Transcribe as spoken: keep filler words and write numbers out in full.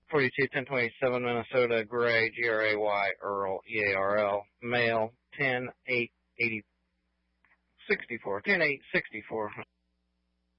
forty-two ten twenty-seven, Minnesota, Gray, G R A Y, Earl, E A R L, male, ten eight eighty sixty-four, ten eight sixty-four.